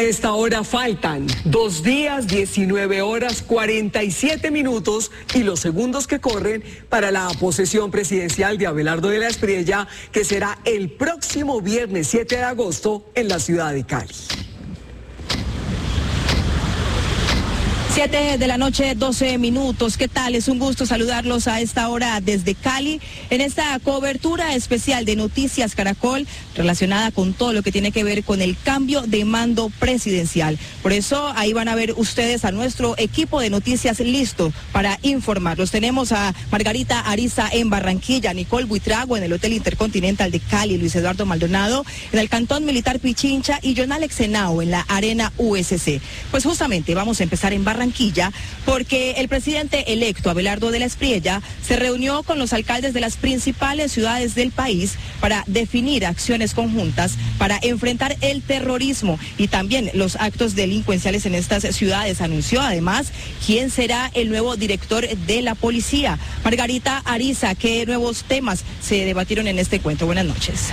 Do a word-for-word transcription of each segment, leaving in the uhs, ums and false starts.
A esta hora faltan dos días, diecinueve horas, cuarenta y siete minutos y los segundos que corren para la posesión presidencial de Abelardo de la Espriella, que será el próximo viernes siete de agosto en la ciudad de Cali. Siete de la noche, doce minutos. ¿Qué tal? Es un gusto saludarlos a esta hora desde Cali en esta cobertura especial de Noticias Caracol relacionada con todo lo que tiene que ver con el cambio de mando presidencial. Por eso ahí van a ver ustedes a nuestro equipo de noticias listo para informarlos. Tenemos a Margarita Ariza en Barranquilla, Nicole Buitrago en el Hotel Intercontinental de Cali, Luis Eduardo Maldonado en el Cantón Militar Pichincha y John Alex Henao en la Arena U S C. Pues justamente vamos a empezar en Barranquilla. Porque el presidente electo Abelardo de la Espriella se reunió con los alcaldes de las principales ciudades del país para definir acciones conjuntas para enfrentar el terrorismo y también los actos delincuenciales en estas ciudades. Anunció además quién será el nuevo director de la policía. Margarita Ariza, ¿qué nuevos temas se debatieron en este encuentro? Buenas noches.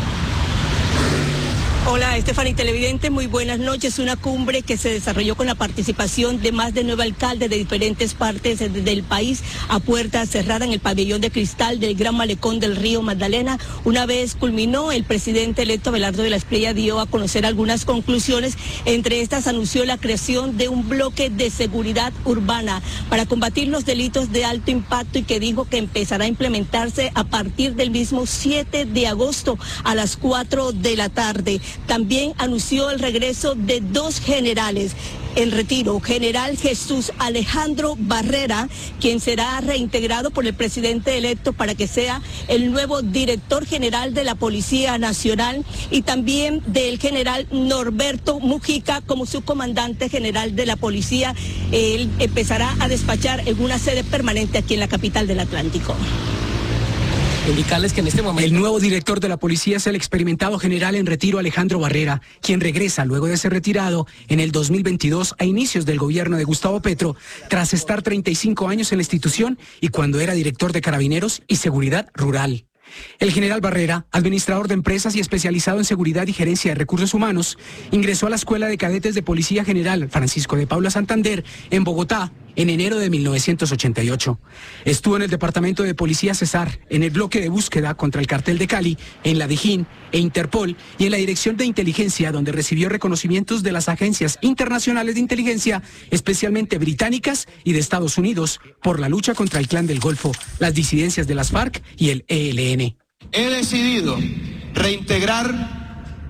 Hola, Estefany televidente, muy buenas noches. Una cumbre que se desarrolló con la participación de más de nueve alcaldes de diferentes partes del país a puerta cerrada en el pabellón de cristal del Gran Malecón del Río Magdalena. Una vez culminó, el presidente electo Abelardo de la Espriella dio a conocer algunas conclusiones. Entre estas anunció la creación de un bloque de seguridad urbana para combatir los delitos de alto impacto y que dijo que empezará a implementarse a partir del mismo siete de agosto a las cuatro de la tarde. También anunció el regreso de dos generales en retiro, general Jesús Alejandro Barrera, quien será reintegrado por el presidente electo para que sea el nuevo director general de la Policía Nacional, y también del general Norberto Mujica como subcomandante general de la policía. Él empezará a despachar en una sede permanente aquí en la capital del Atlántico. Indicarles que en este momento... El nuevo director de la policía es el experimentado general en retiro Alejandro Barrera, quien regresa luego de ser retirado en el dos mil veintidós a inicios del gobierno de Gustavo Petro, tras estar treinta y cinco años en la institución y cuando era director de Carabineros y Seguridad Rural. El general Barrera, administrador de empresas y especializado en seguridad y gerencia de recursos humanos, ingresó a la Escuela de Cadetes de Policía General Francisco de Paula Santander en Bogotá en enero de mil novecientos ochenta y ocho. Estuvo en el Departamento de Policía Cesar, en el bloque de búsqueda contra el cartel de Cali, en la DIJÍN e Interpol y en la Dirección de Inteligencia, donde recibió reconocimientos de las agencias internacionales de inteligencia, especialmente británicas y de Estados Unidos, por la lucha contra el Clan del Golfo, las disidencias de las FARC y el E L N. He decidido reintegrar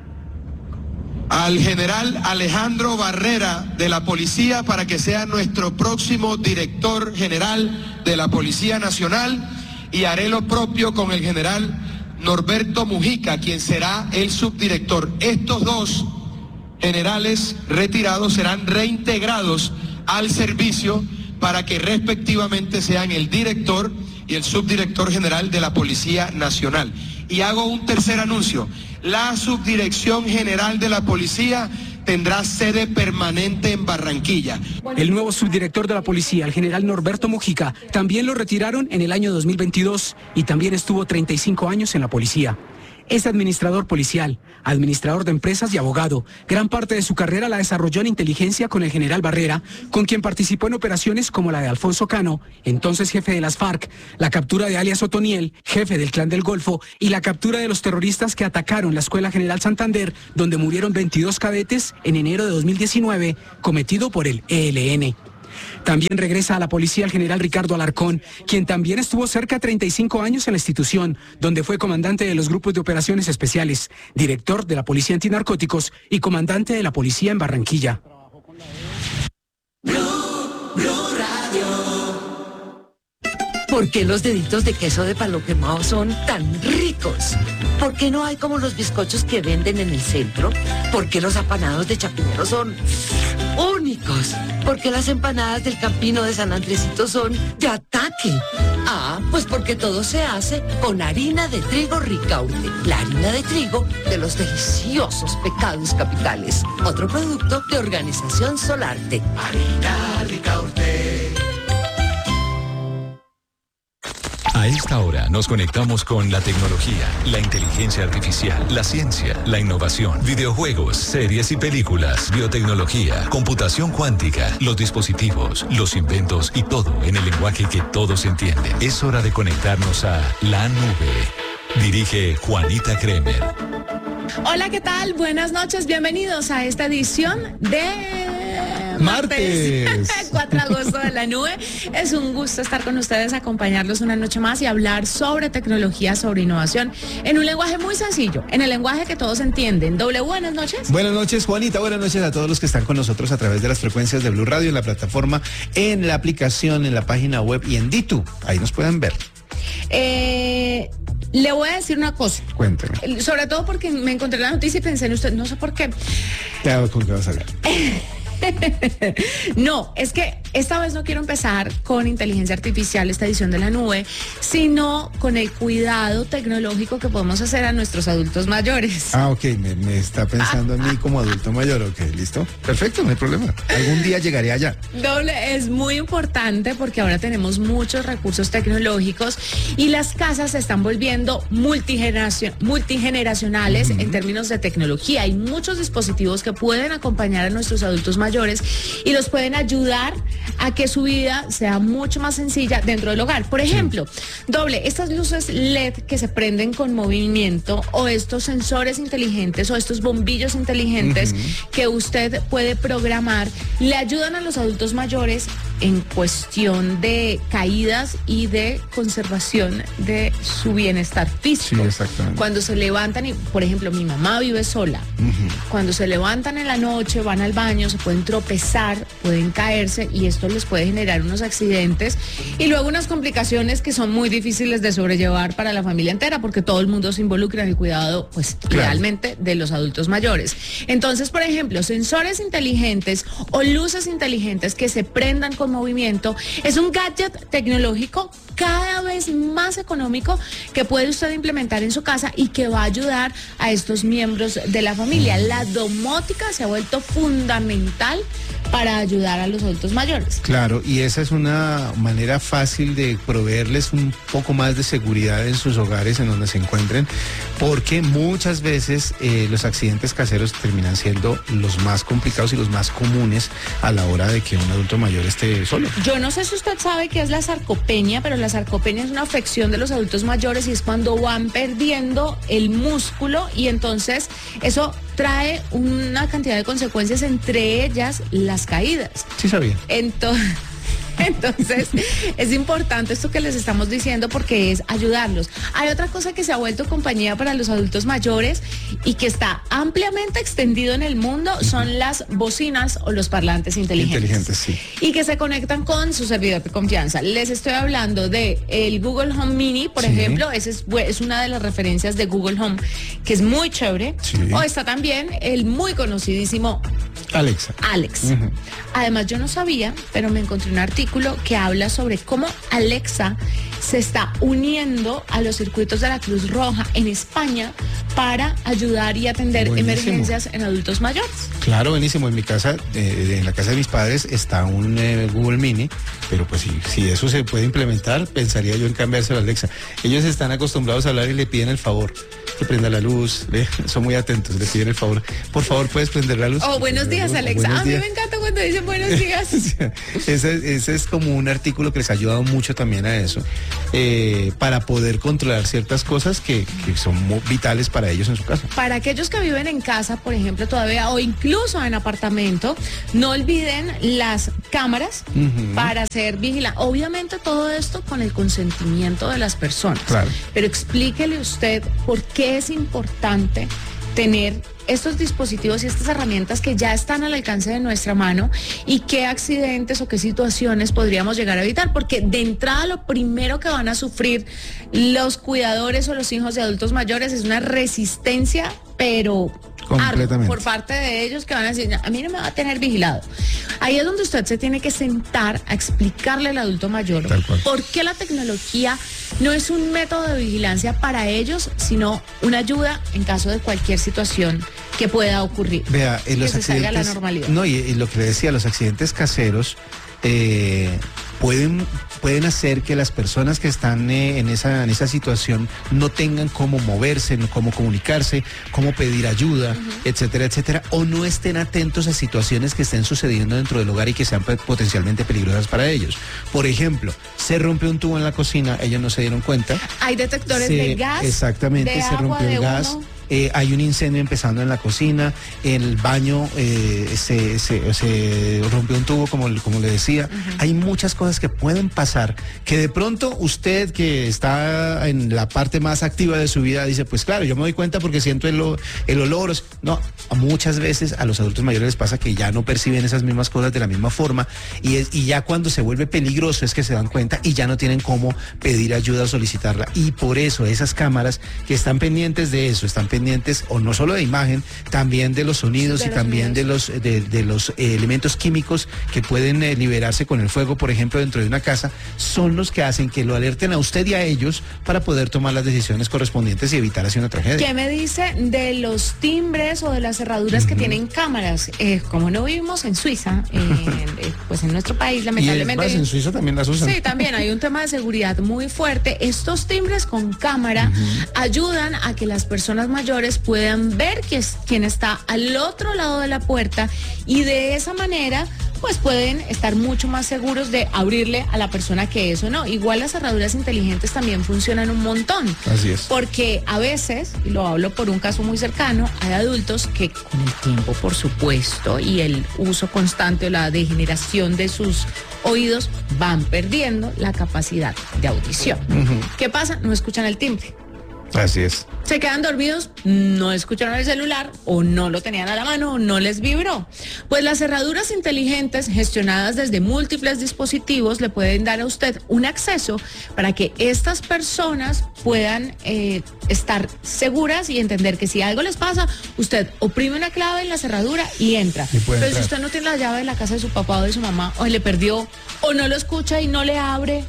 al general Alejandro Barrera de la Policía para que sea nuestro próximo director general de la Policía Nacional, y haré lo propio con el general Norberto Mujica, quien será el subdirector. Estos dos generales retirados serán reintegrados al servicio para que respectivamente sean el director y el subdirector general de la Policía Nacional. Y hago un tercer anuncio: la Subdirección General de la Policía tendrá sede permanente en Barranquilla. El nuevo subdirector de la policía, el general Norberto Mujica, también lo retiraron en el año dos mil veintidós y también estuvo treinta y cinco años en la policía. Es administrador policial, administrador de empresas y abogado. Gran parte de su carrera la desarrolló en inteligencia con el general Barrera, con quien participó en operaciones como la de Alfonso Cano, entonces jefe de las FARC, la captura de alias Otoniel, jefe del Clan del Golfo, y la captura de los terroristas que atacaron la Escuela General Santander, donde murieron veintidós cadetes en enero de dos mil diecinueve, cometido por el E L N. También regresa a la policía el general Ricardo Alarcón, quien también estuvo cerca de treinta y cinco años en la institución, donde fue comandante de los grupos de operaciones especiales, director de la Policía Antinarcóticos y comandante de la policía en Barranquilla. Blue, Blue Radio. ¿Por qué los deditos de queso de palo quemado son tan ricos? ¿Por qué no hay como los bizcochos que venden en el centro? ¿Por qué los apanados de Chapinero son únicos? ¿Por qué las empanadas del Campino de San Andresito son de ataque? Ah, pues porque todo se hace con harina de trigo Ricaurte, la harina de trigo de los deliciosos pecados capitales. Otro producto de Organización Solarte. Harina Ricaurte. esta hora nos conectamos con la tecnología, la inteligencia artificial, la ciencia, la innovación, videojuegos, series y películas, biotecnología, computación cuántica, los dispositivos, los inventos y todo en el lenguaje que todos entienden. Es hora de conectarnos a la nube. Dirige Juanita Kremer. Hola, ¿qué tal? Buenas noches, bienvenidos a esta edición de... Martes. cuatro de agosto de la nube. Es un gusto estar con ustedes, acompañarlos una noche más y hablar sobre tecnología, sobre innovación, en un lenguaje muy sencillo, en el lenguaje que todos entienden. W, buenas noches. Buenas noches, Juanita. Buenas noches a todos los que están con nosotros a través de las frecuencias de Blue Radio, en la plataforma, en la aplicación, en la página web y en Ditu. Ahí nos pueden ver. Eh... Le voy a decir una cosa. Cuénteme. Sobre todo porque me encontré la noticia y pensé en usted, no sé por qué. Claro, ¿con qué vas a hablar? No, es que esta vez no quiero empezar con inteligencia artificial, esta edición de la nube, sino con el cuidado tecnológico que podemos hacer a nuestros adultos mayores. Ah, ok, me, me está pensando en mí como adulto mayor, ok, listo. Perfecto, no hay problema. Algún día llegaré allá. Doble, es muy importante porque ahora tenemos muchos recursos tecnológicos y las casas se están volviendo multigeneracion, multigeneracionales uh-huh. en términos de tecnología. Hay muchos dispositivos que pueden acompañar a nuestros adultos mayores y los pueden ayudar a que su vida sea mucho más sencilla dentro del hogar. Por ejemplo, sí. Doble, estas luces L E D que se prenden con movimiento o estos sensores inteligentes o estos bombillos inteligentes uh-huh. que usted puede programar, le ayudan a los adultos mayores en cuestión de caídas y de conservación de su bienestar físico. Sí, exactamente. Cuando se levantan y, por ejemplo, mi mamá vive sola. Uh-huh. Cuando se levantan en la noche, van al baño, se pueden tropezar, pueden caerse y esto les puede generar unos accidentes y luego unas complicaciones que son muy difíciles de sobrellevar para la familia entera porque todo el mundo se involucra en el cuidado, pues, claro. realmente de los adultos mayores. Entonces, por ejemplo, sensores inteligentes o luces inteligentes que se prendan con movimiento es un gadget tecnológico cada vez más económico que puede usted implementar en su casa y que va a ayudar a estos miembros de la familia. La domótica se ha vuelto fundamental para ayudar a los adultos mayores. Claro, y esa es una manera fácil de proveerles un poco más de seguridad en sus hogares, en donde se encuentren, porque muchas veces eh, los accidentes caseros terminan siendo los más complicados y los más comunes a la hora de que un adulto mayor esté solo. Yo no sé si usted sabe qué es la sarcopenia, pero la sarcopenia es una afección de los adultos mayores y es cuando van perdiendo el músculo y entonces eso trae una cantidad de consecuencias, entre ellas las caídas. Sí sabía. Entonces... Entonces, es importante esto que les estamos diciendo porque es ayudarlos. Hay otra cosa que se ha vuelto compañía para los adultos mayores y que está ampliamente extendido en el mundo, son las bocinas o los parlantes inteligentes. Inteligentes, sí. Y que se conectan con su servidor de confianza. Les estoy hablando de el Google Home Mini, por sí. ejemplo, esa es, es una de las referencias de Google Home, que es muy chévere. Sí. O está también el muy conocidísimo Alexa. Alexa. Uh-huh. Además, yo no sabía, pero me encontré un artículo que habla sobre cómo Alexa se está uniendo a los circuitos de la Cruz Roja en España para ayudar y atender buenísimo. Emergencias en adultos mayores. Claro, buenísimo. En mi casa, eh, en la casa de mis padres, está un eh, Google Mini, pero pues si, si eso se puede implementar, pensaría yo en cambiárselo a Alexa. Ellos están acostumbrados a hablar y le piden el favor que prenda la luz, eh, son muy atentos, le piden el favor. Por favor, ¿puedes prender la luz? Oh, buenos días, Alexa. Buenos días. A mí me encanta cuando dicen buenos días. ese, ese es como un artículo que les ha ayudado mucho también a eso, eh, para poder controlar ciertas cosas que, que son muy vitales para ellos en su casa. Para aquellos que viven en casa, por ejemplo, todavía, o incluso en apartamento, no olviden las cámaras uh-huh. para ser vigilantes. Obviamente todo esto con el consentimiento de las personas. Claro. Pero explíquele usted por qué es importante tener estos dispositivos y estas herramientas que ya están al alcance de nuestra mano y qué accidentes o qué situaciones podríamos llegar a evitar, porque de entrada lo primero que van a sufrir los cuidadores o los hijos de adultos mayores es una resistencia, pero completamente por parte de ellos, que van a decir, a mí no me va a tener vigilado. Ahí es donde usted se tiene que sentar a explicarle al adulto mayor por qué la tecnología no es un método de vigilancia para ellos, sino una ayuda en caso de cualquier situación que pueda ocurrir. Vea, en los que se accidentes, salga a la normalidad. No, y, y lo que le decía, los accidentes caseros, eh, pueden, pueden hacer que las personas que están eh, en, esa, en esa situación no tengan cómo moverse, no cómo comunicarse, cómo pedir ayuda, uh-huh. etcétera, etcétera, o no estén atentos a situaciones que estén sucediendo dentro del hogar y que sean potencialmente peligrosas para ellos. Por ejemplo, se rompe un tubo en la cocina, ellos no se dieron cuenta. Hay detectores se, de gas. Exactamente, de se agua, rompió el gas. Uno. Eh, hay un incendio empezando en la cocina, en el baño eh, se, se, se rompió un tubo, como, como le decía. Uh-huh. Hay muchas cosas que pueden pasar, que de pronto usted que está en la parte más activa de su vida dice, pues claro, yo me doy cuenta porque siento el, el olor. No, muchas veces a los adultos mayores les pasa que ya no perciben esas mismas cosas de la misma forma y, es, y ya cuando se vuelve peligroso es que se dan cuenta y ya no tienen cómo pedir ayuda o solicitarla. Y por eso esas cámaras que están pendientes de eso, están pendientes pendientes o no solo de imagen, también de los sonidos de y los también sonidos. de los de, de los eh, elementos químicos que pueden eh, liberarse con el fuego, por ejemplo, dentro de una casa, son los que hacen que lo alerten a usted y a ellos para poder tomar las decisiones correspondientes y evitar así una tragedia. ¿Qué me dice de los timbres o de las cerraduras uh-huh. que tienen cámaras? Eh, como no vivimos en Suiza, eh, eh, pues en nuestro país lamentablemente... Y es más, en Suiza también las usan. Sí, también hay un tema de seguridad muy fuerte. Estos timbres con cámara uh-huh. ayudan a que las personas mayores puedan ver que es, quién está al otro lado de la puerta y de esa manera pues pueden estar mucho más seguros de abrirle a la persona que es o no. Igual las cerraduras inteligentes también funcionan un montón. Así es. Porque a veces, y lo hablo por un caso muy cercano, hay adultos que con el tiempo, por supuesto, y el uso constante o la degeneración de sus oídos van perdiendo la capacidad de audición. Uh-huh. ¿Qué pasa? No escuchan el timbre. Así es. Se quedan dormidos, no escucharon el celular o no lo tenían a la mano o no les vibró. Pues las cerraduras inteligentes gestionadas desde múltiples dispositivos le pueden dar a usted un acceso para que estas personas puedan eh, estar seguras y entender que si algo les pasa, usted oprime una clave en la cerradura y entra. Y Pero entrar. si usted no tiene la llave de la casa de su papá o de su mamá o le perdió o no lo escucha y no le abre,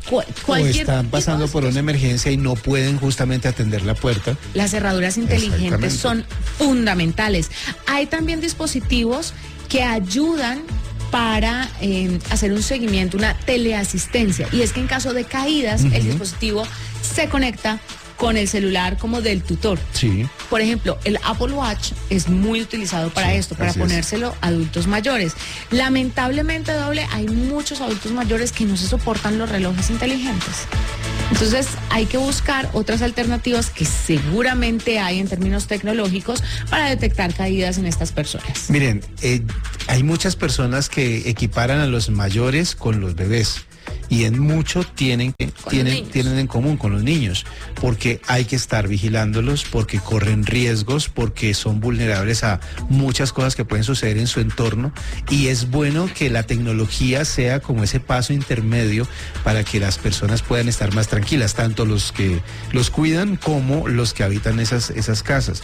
o están pasando por una emergencia y no pueden justamente atender la puerta. Las cerraduras inteligentes son fundamentales. Hay también dispositivos que ayudan para eh, hacer un seguimiento, una teleasistencia. Y es que en caso de caídas, uh-huh. el dispositivo se conecta con el celular como del tutor. Sí. Por ejemplo, el Apple Watch es muy utilizado para sí, esto, para ponérselo a adultos mayores. Lamentablemente, doble, hay muchos adultos mayores que no se soportan los relojes inteligentes. Entonces hay que buscar otras alternativas que seguramente hay en términos tecnológicos para detectar caídas en estas personas. Miren, eh, hay muchas personas que equiparan a los mayores con los bebés. Y en mucho tienen, tienen, tienen en común con los niños, porque hay que estar vigilándolos, porque corren riesgos, porque son vulnerables a muchas cosas que pueden suceder en su entorno, y es bueno que la tecnología sea como ese paso intermedio para que las personas puedan estar más tranquilas, tanto los que los cuidan como los que habitan esas, esas casas.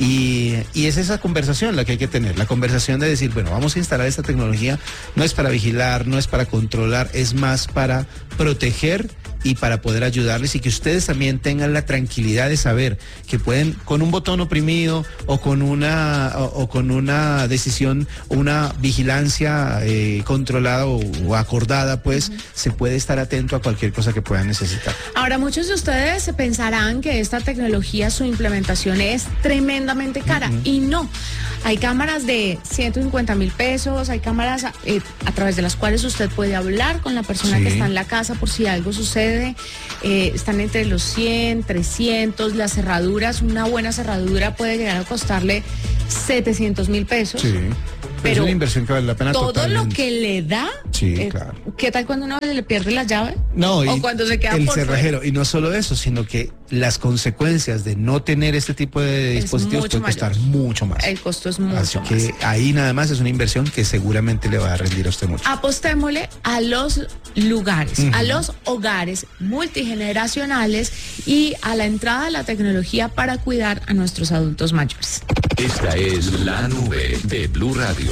Y, y es esa conversación la que hay que tener, la conversación de decir, bueno, vamos a instalar esta tecnología, no es para vigilar, no es para controlar, es más para para proteger y para poder ayudarles y que ustedes también tengan la tranquilidad de saber que pueden con un botón oprimido o con una o, o con una decisión, una vigilancia eh, controlada o, o acordada, pues uh-huh. se puede estar atento a cualquier cosa que puedan necesitar. Ahora, muchos de ustedes se pensarán que esta tecnología, su implementación es tremendamente cara uh-huh. y no. Hay cámaras de ciento cincuenta mil pesos, hay cámaras eh, a través de las cuales usted puede hablar con la persona sí. que está en la casa por si algo sucede. Eh, están entre los cien, trescientos, las cerraduras, una buena cerradura puede llegar a costarle setecientos mil pesos. Sí. Pero es una inversión que vale la pena todo totalmente. Lo que le da. Sí, eh, claro. ¿Qué tal cuando uno le pierde la llave? No, o y cuando se queda el por cerrajero. fuera. Y no solo eso, sino que las consecuencias de no tener este tipo de es dispositivos pueden costar mayor. mucho más. El costo es mucho Así más. que ahí nada más es una inversión que seguramente le va a rendir a usted mucho. Apostémosle a los lugares, uh-huh. a los hogares multigeneracionales y a la entrada de la tecnología para cuidar a nuestros adultos mayores. Esta es la nube de Blue Radio.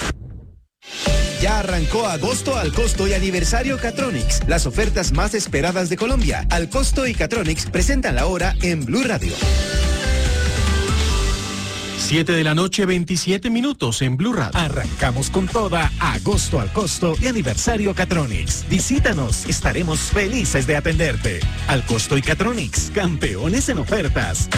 Ya arrancó agosto al costo y aniversario Catronics, las ofertas más esperadas de Colombia. Al costo y Catronics presentan la hora en Blue Radio. siete de la noche, veintisiete minutos en Blue Radio. Arrancamos con toda agosto al costo y aniversario Catronics. Visítanos, estaremos felices de atenderte. Al costo y Catronics, campeones en ofertas.